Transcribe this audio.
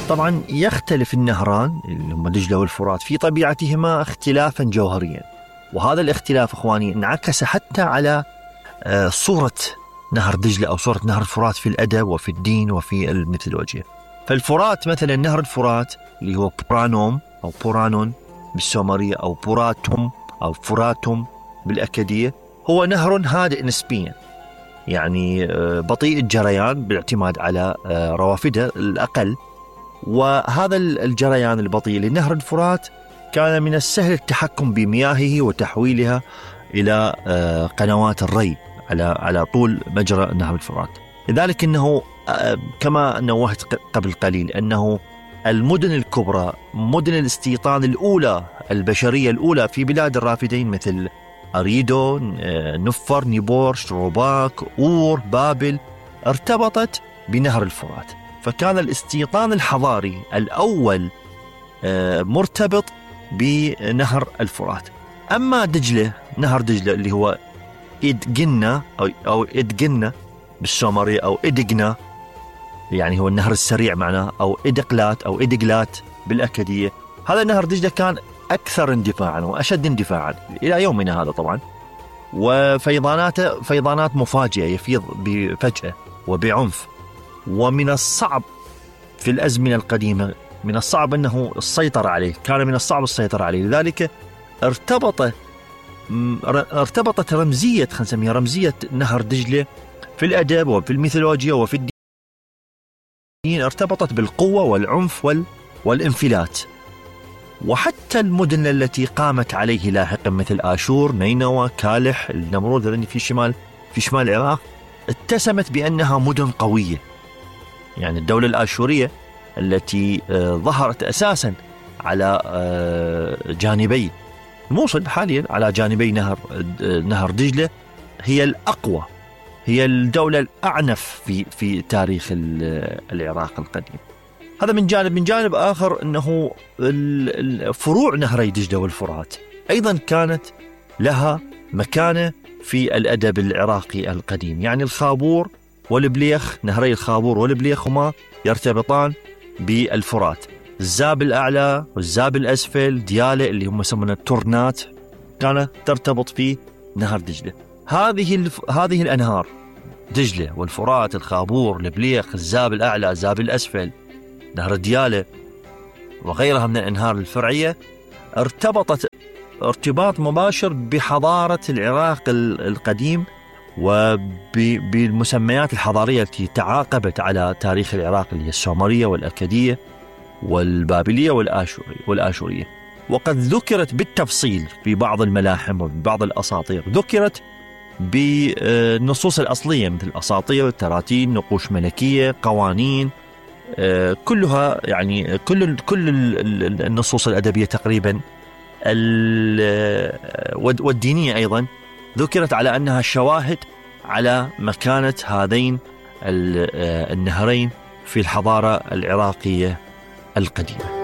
طبعا يختلف النهران اللي هم دجلة والفرات في طبيعتهما اختلافا جوهريا، وهذا الاختلاف اخواني انعكس حتى على صورة نهر دجلة أو صورة نهر الفرات في الأدب وفي الدين وفي الميثولوجيا. فالفرات مثلا نهر الفرات اللي هو بورانوم أو بورانون بالسومرية أو بوراتوم أو فراتوم بالأكدية، هو نهر هادئ نسبيا، يعني بطيء الجريان بالاعتماد على روافده الأقل. وهذا الجريان البطيء لنهر الفرات كان من السهل التحكم بمياهه وتحويلها إلى قنوات الري على طول مجرى نهر الفرات. لذلك أنه كما نوهت قبل قليل أنه المدن الكبرى، مدن الاستيطان الأولى البشرية الأولى في بلاد الرافدين مثل أريدو، نفر، نيبور، شروباك، أور، بابل، ارتبطت بنهر الفرات. فكان الاستيطان الحضاري الأول مرتبط بنهر الفرات. أما دجلة، نهر دجلة اللي هو إدجنا أو إدجنا بالسومري أو إدجنا، يعني هو النهر السريع معناه، أو إدقلات أو إدقلات بالأكدية، هذا نهر دجلة كان أكثر اندفاعا وأشد اندفاعا إلى يومنا هذا طبعا، وفيضاناته فيضانات مفاجئة، يفيض بفجأة وبعنف. ومن الصعب في الأزمنة القديمة، من الصعب أنه السيطرة عليه، كان من الصعب السيطرة عليه. لذلك ارتبطت رمزية، خلينا نسميها رمزية نهر دجلة في الأدب وفي الميثولوجيا وفي الدين، ارتبطت بالقوة والعنف والانفلات. وحتى المدن التي قامت عليه لاحقا مثل آشور، نينوى، كالح، النمرود الذي في شمال العراق، اتسمت بأنها مدن قوية. يعني الدولة الآشورية التي ظهرت أساسا على جانبي الموصل حاليا، على جانبي نهر دجلة، هي الأقوى، هي الدولة الأعنف في تاريخ العراق القديم. هذا من جانب. من جانب آخر أنه فروع نهري دجلة والفرات أيضا كانت لها مكانة في الأدب العراقي القديم. يعني الخابور والبليخ، نهري الخابور والبليخ هما يرتبطان بالفرات. الزاب الأعلى والزاب الأسفل، ديالة اللي هم يسمونها التورنات، كانت ترتبط في نهر دجلة. هذه الأنهار دجلة والفرات، الخابور، البليخ، الزاب الأعلى، الزاب الأسفل، نهر ديالة وغيرها من الأنهار الفرعية، ارتبطت ارتباط مباشر بحضارة العراق القديم وبالمسميات الحضارية التي تعاقبت على تاريخ العراق، اللي هي السومرية والأكدية والبابلية والآشورية. وقد ذكرت بالتفصيل في بعض الملاحم وبعض الأساطير، ذكرت بالنصوص الأصلية مثل أساطير، تراتين، نقوش ملكية، قوانين، كلها يعني كل النصوص الأدبية تقريبا والدينية أيضا ذكرت على أنها شواهد على مكانة هذين النهرين في الحضارة العراقية القديمة.